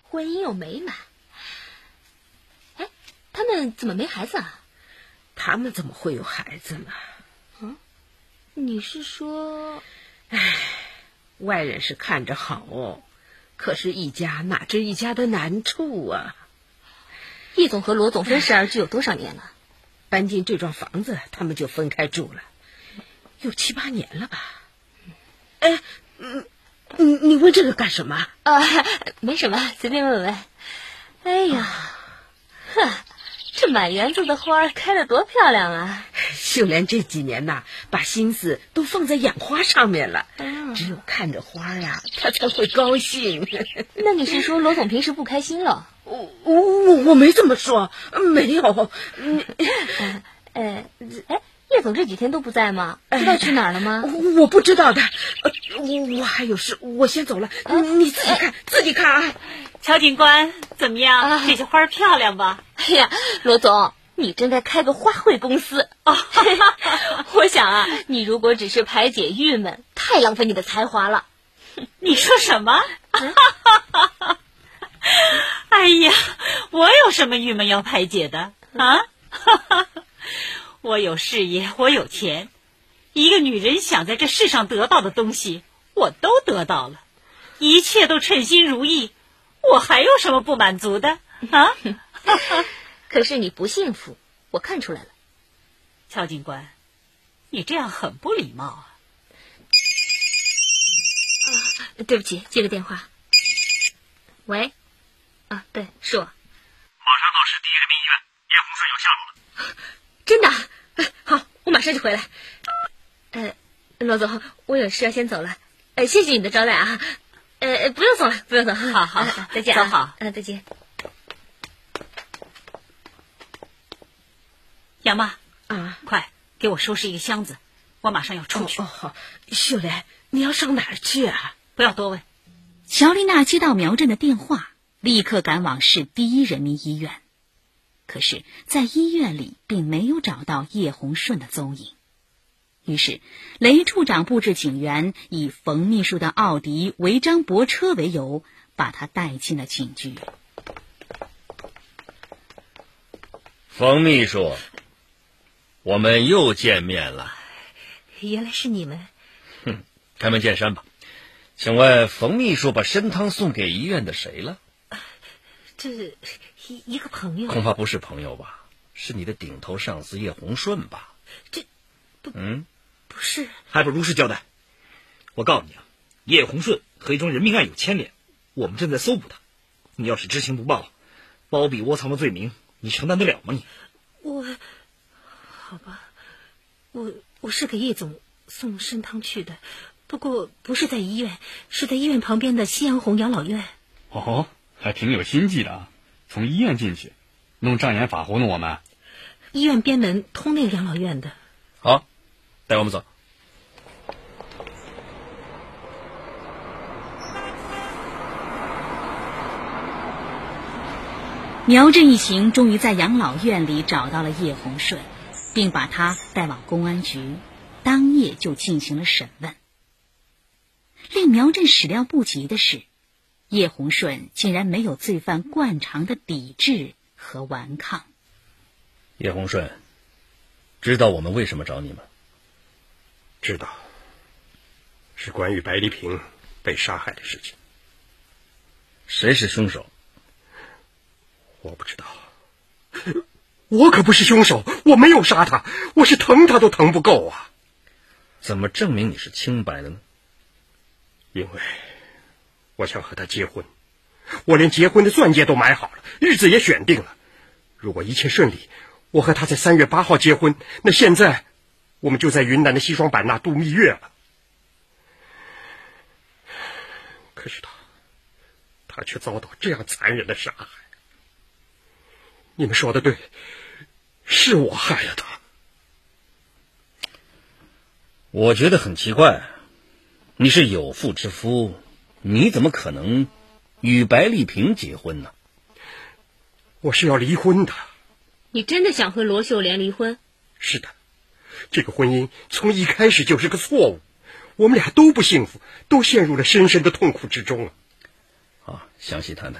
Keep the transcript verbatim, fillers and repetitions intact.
婚姻又美满。哎，他们怎么没孩子啊？ 他们怎么会有孩子呢？ 嗯，你是说…… 唉，外人是看着好哦，可是一家哪知一家的难处啊。 叶总和罗总分食而居有多少年了？ 搬进这幢房子，他们就分开住了，有七八年了吧？哎，嗯，你你问这个干什么？ 啊，没什么，随便问问。哎呀，呵，这满园子的花开得多漂亮啊！ 秀莲这几年呐，把心思都放在养花上面了， 嗯、 只有看着花呀，她才会高兴。 那你是说罗总平时不开心了？ 我我我没这么说，没有。你呃呃，哎，叶总这几天都不在吗？知道去哪儿了吗？ 我不知道的，我我还有事，我先走了。啊、你自己看，自己看啊。 乔警官，怎么样？ 啊、 这些花漂亮吧？ 哎呀，罗总，你真该开个花卉公司啊！我想啊，你如果只是排解郁闷，太浪费你的才华了。 你说什么？嗯哎呀，我有什么郁闷要排解的啊？我有事业，我有钱，一个女人想在这世上得到的东西，我都得到了，一切都称心如意，我还有什么不满足的啊？ 可是你不幸福，我看出来了。 乔警官，你这样很不礼貌啊！ 啊，对不起，接个电话。喂。啊，对，是我。 马上到市第一人民医院，叶红顺有下落了。 真的？哎，好，我马上就回来。呃，罗总，我有事要先走了。呃，谢谢你的招待啊。呃，不用走了，不用走。 好好， 呃、再见啊。 走好。 嗯、呃，再见。 杨妈啊， 快给我收拾一个箱子，我马上要出去。 哦，好、哦，秀莲，你要上哪儿去啊？ 不要多问。 乔丽娜接到苗振的电话，立刻赶往市第一人民医院。可是在医院里并没有找到叶红顺的踪影。于是雷处长布置警员以冯秘书的奥迪违章泊车为由，把他带进了警局。 冯秘书，我们又见面了。 原来是你们。 哼，开门见山吧，请问冯秘书把参汤送给医院的谁了？ 这一一个朋友。 恐怕不是朋友吧，是你的顶头上司叶红顺吧？ 这不嗯不是， 还不如实交代。我告诉你啊，叶红顺和一桩人命案有牵连，我们正在搜捕他。你要是知情不报，包庇窝藏的罪名，你承担得了吗？你我好吧，我我是给叶总送参汤去的，不过不是在医院，是在医院旁边的夕阳红养老院。 哦，还挺有心计的啊！从医院进去，弄障眼法糊弄我们。 医院边门通那个养老院的。 好，带我们走。 苗振一行终于在养老院里找到了叶红顺，并把他带往公安局，当夜就进行了审问。令苗振始料不及的是，叶红顺竟然没有罪犯惯常的抵制和顽抗。 叶红顺，知道我们为什么找你吗？ 知道，是关于白丽萍被杀害的事情。 谁是凶手？ 我不知道，我可不是凶手，我没有杀他，我是疼他都疼不够啊！ 怎么证明你是清白的呢？ 因为我想和他结婚，我连结婚的钻戒都买好了，日子也选定了。如果一切顺利，我和他在三月八号结婚，那现在我们就在云南的西双版纳度蜜月了。可是他，他却遭到这样残忍的杀害。你们说的对，是我害了他。 我觉得很奇怪，你是有妇之夫，你怎么可能与白丽萍结婚呢？ 我是要离婚的。 你真的想和罗秀莲离婚？ 是的，这个婚姻从一开始就是个错误，我们俩都不幸福，都陷入了深深的痛苦之中啊。 好，详细谈谈。